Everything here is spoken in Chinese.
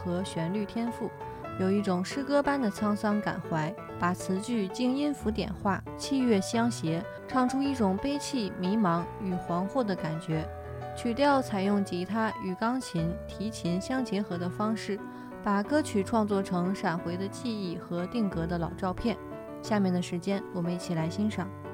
和旋律天赋，有一种诗歌般的沧桑感怀，把词句经音符点化，器乐相携，唱出一种悲戚、迷茫与惶惑的感觉。曲调采用吉他与钢琴、提琴相结合的方式，把歌曲创作成闪回的记忆和定格的老照片。下面的时间，我们一起来欣赏。